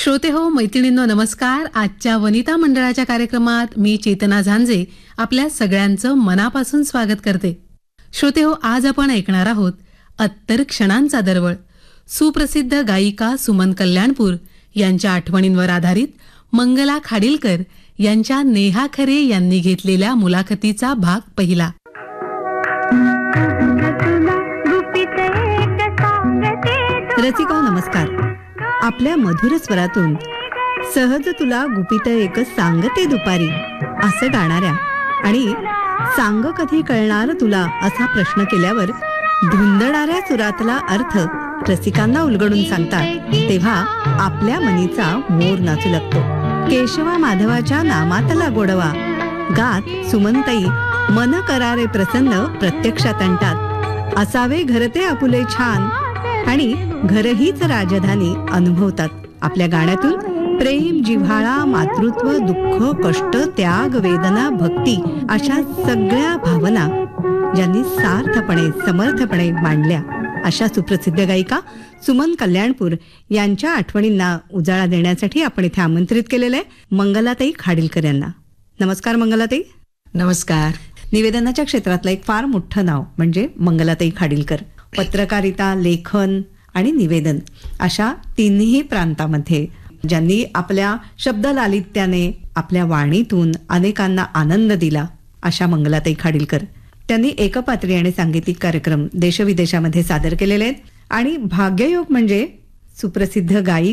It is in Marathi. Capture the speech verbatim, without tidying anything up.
श्रोते हो, मैत्रिणींनो नमस्कार. आजच्या वनिता मंडळाच्या कार्यक्रमात मी चेतना झांजे आपल्या सगळ्यांचं मनापासून स्वागत करते. श्रोते हो, आज आपण ऐकणार आहोत अत्तर क्षणांचा दरवळ. सुप्रसिद्ध गायिका सुमन कल्याणपूर यांच्या आठवणींवर आधारित मंगला खाडीलकर यांच्या नेहा खरे यांनी घेतलेल्या मुलाखतीचा भाग पहिला. रसिका नमस्कार. आपल्या मधुर स्वरातून सहज तुला गुपित एक सांगते दुपारी असं गाणाऱ्या आणि सांग कधी कळणार तुला असा प्रश्न केल्यावर धुंदणाऱ्या सुरातला अर्थ रसिकांना उलगडून सांगतात, तेव्हा आपल्या मनीचा मोर नाचू लागतो. केशवा माधवाच्या नामातला गोडवा गात सुमनताई मन करारे प्रसन्न प्रत्यक्षात आणतात. असावे घरते आपुले छान आणि घरहीच राजधानी अनुभवतात. आपल्या गाण्यातून प्रेम, जिव्हाळा, मातृत्व, दुःख, कष्ट, त्याग, वेदना, भक्ती अशा सगळ्या भावना ज्यांनी सार्थपणे समर्थपणे मांडल्या अशा सुप्रसिद्ध गायिका सुमन कल्याणपूर यांच्या आठवणींना उजाळा देण्यासाठी आपण इथे आमंत्रित केलेलं आहे मंगलाताई खाडीलकर यांना. नमस्कार मंगलाताई. नमस्कार. निवेदनाच्या क्षेत्रातलं एक फार मोठं नाव म्हणजे मंगलाताई खाडीलकर. पत्रकारिता, लेखन आणि निवेदन अशा तिन्ही प्रांतामध्ये ज्यांनी आपल्या शब्द लालित्याने आपल्या वाणीतून अनेकांना आनंद दिला अशा मंगलाताई खाडीलकर. त्यांनी एकपात्री आणि सांगीतिक कार्यक्रम देशविदेशामध्ये सादर केलेले आहेत आणि भाग्ययोग म्हणजे सुप्रसिद्ध गायिका